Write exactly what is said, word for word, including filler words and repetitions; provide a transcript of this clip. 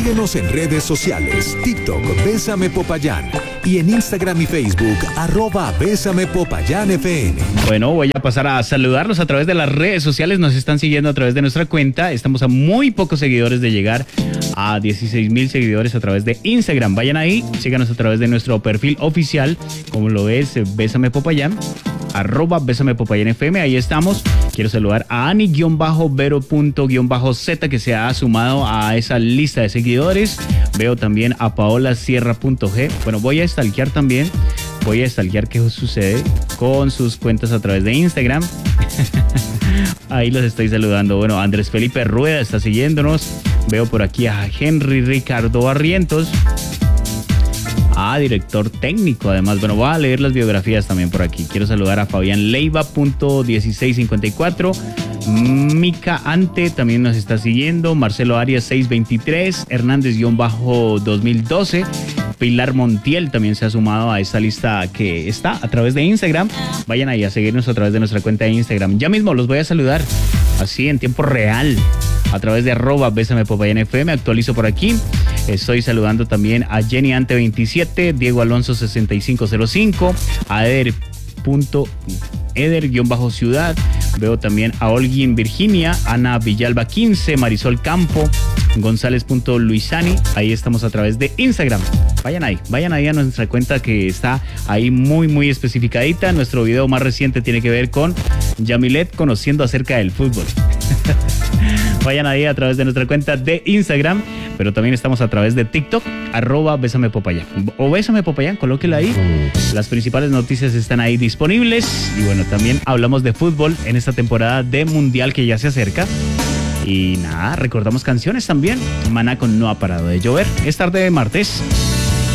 Síguenos en redes sociales, TikTok, Bésame Popayán, y en Instagram y Facebook, arroba Bésame Popayán F M. Bueno, voy a pasar a saludarlos a través de las redes sociales. Nos están siguiendo a través de nuestra cuenta. Estamos a muy pocos seguidores de llegar a dieciséis mil seguidores a través de Instagram. Vayan ahí, síganos a través de nuestro perfil oficial, como lo es Bésame Popayán, arroba Bésame Popayán F M. Ahí estamos. Quiero saludar a Ani-Vero.Z, que se ha sumado a esa lista de seguidores. Veo también a Paola Sierra.g. Bueno, voy a stalkear también. Voy a stalkear qué sucede con sus cuentas a través de Instagram. Ahí los estoy saludando. Bueno, Andrés Felipe Rueda está siguiéndonos. Veo por aquí a Henry Ricardo Barrientos. Ah, director técnico, además. Bueno, voy a leer las biografías también por aquí. Quiero saludar a Fabián Leiva.dieciséis cincuenta y cuatro. Mica Ante también nos está siguiendo. Marcelo Arias seiscientos veintitrés. Hernández-dos mil doce. Pilar Montiel también se ha sumado a esta lista que está a través de Instagram. Vayan ahí a seguirnos a través de nuestra cuenta de Instagram. Ya mismo los voy a saludar así en tiempo real a través de arroba Bésame Popayán F M. Actualizo por aquí. Estoy saludando también a Jenny Ante veintisiete, Diego Alonso sesenta y cinco cero cinco, a Eder. Eder-Ciudad. Veo también a Olguín Virginia, Ana Villalba quince, Marisol Campo, González.Luisani. Ahí estamos a través de Instagram. Vayan ahí, vayan ahí a nuestra cuenta que está ahí muy, muy especificadita. Nuestro video más reciente tiene que ver con Yamilet conociendo acerca del fútbol. Vayan ahí a través de nuestra cuenta de Instagram, pero también estamos a través de TikTok, arroba Bésame Popayán. O Bésame Popayán, colóquela ahí. Las principales noticias están ahí disponibles. Y bueno, también hablamos de fútbol en esta temporada de Mundial que ya se acerca. Y nada, recordamos canciones también. Maná con No ha parado de llover. Es tarde de martes.